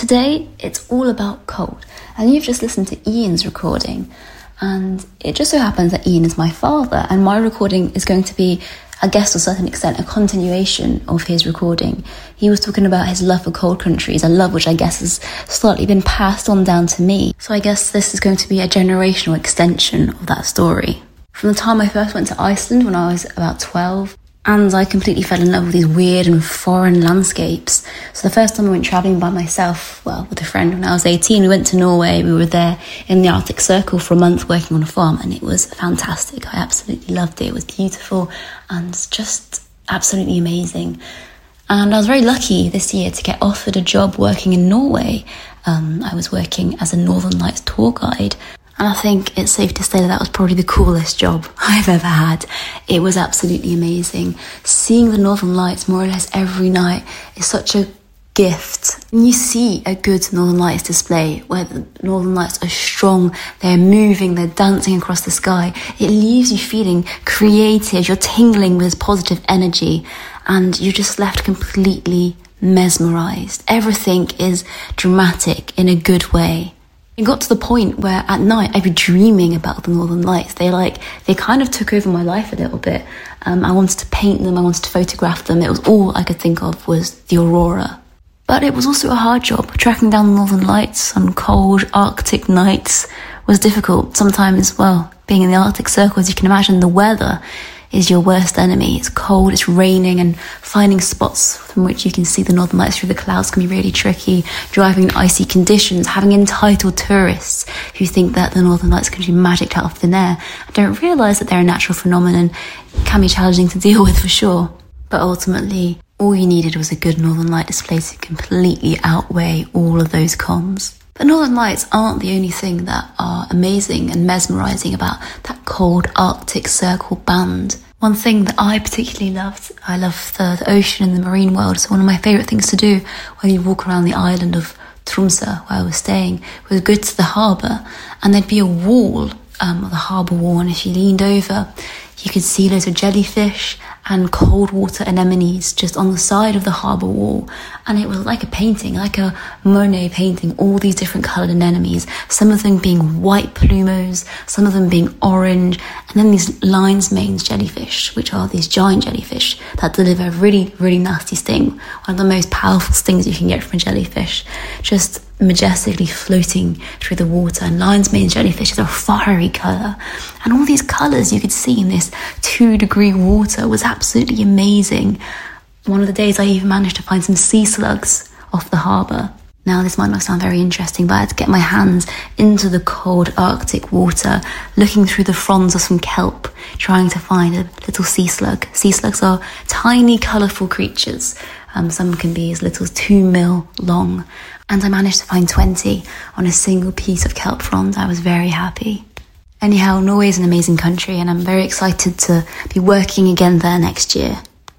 today it's all about cold. And you've just listened to Ian's recording. And it just so happens that Ian is my father, and my recording is going to be, I guess to a certain extent, a continuation of his recording. He was talking about his love for cold countries, a love which I guess has slightly been passed on down to me. So I guess this is going to be a generational extension of that story. From the time I first went to Iceland when I was about 12, and I completely fell in love with these weird and foreign landscapes. So the first time I went travelling by myself, well, with a friend when I was 18, we went to Norway. We were there in the Arctic Circle for a month working on a farm, and it was fantastic. I absolutely loved it. It was beautiful and just absolutely amazing. And I was very lucky this year to get offered a job working in Norway. I was working as a Northern Lights tour guide. And I think it's safe to say that was probably the coolest job I've ever had. It was absolutely amazing. Seeing the Northern Lights more or less every night is such a gift. When you see a good Northern Lights display where the Northern Lights are strong, they're moving, they're dancing across the sky, it leaves you feeling creative, you're tingling with this positive energy, and you're just left completely mesmerised. Everything is dramatic in a good way. It got to the point where at night I'd be dreaming about the Northern Lights. They kind of took over my life a little bit. I wanted to paint them, I wanted to photograph them. It was all I could think of was the aurora. But it was also a hard job. Tracking down the Northern Lights on cold Arctic nights was difficult. Sometimes, well, being in the Arctic Circle, as you can imagine, the weather is your worst enemy. It's cold, it's raining, and finding spots from which you can see the Northern Lights through the clouds can be really tricky. Driving in icy conditions, having entitled tourists who think that the Northern Lights can be magicked out of thin air and don't realise that they're a natural phenomenon, can be challenging to deal with for sure. But ultimately, all you needed was a good Northern Light display to completely outweigh all of those cons. But Northern Lights aren't the only thing that are amazing and mesmerising about that cold Arctic Circle band. One thing that I particularly loved, I love the ocean and the marine world, so one of my favourite things to do when you walk around the island of Tromsø, where I was staying, was go to the harbour, and there'd be a wall, the harbour wall, and if you leaned over, you could see loads of jellyfish and cold water anemones just on the side of the harbour wall. And it was like a painting, like a Monet painting, all these different coloured anemones, some of them being white plumos, some of them being orange, and then these lion's mane jellyfish, which are these giant jellyfish that deliver a really, really nasty sting. One of the most powerful stings you can get from a jellyfish, just majestically floating through the water. And lion's mane jellyfish are a fiery colour, and all these colours you could see in this 2-degree water was absolutely amazing. One of the days I even managed to find some sea slugs off the harbour. Now this might not sound very interesting, but I had to get my hands into the cold Arctic water, looking through the fronds of some kelp, trying to find a little sea slug. Sea slugs are tiny colourful creatures. Some can be as little as 2 mil long. And I managed to find 20 on a single piece of kelp frond. I was very happy. Anyhow, Norway is an amazing country, and I'm very excited to be working again there next year.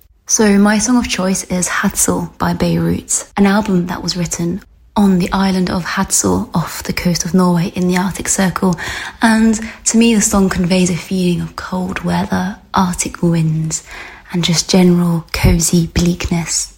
So my song of choice is Hadsel by Beirut, an album that was written on the island of Hadsel off the coast of Norway in the Arctic Circle. And to me, the song conveys a feeling of cold weather, Arctic winds, and just general cosy bleakness.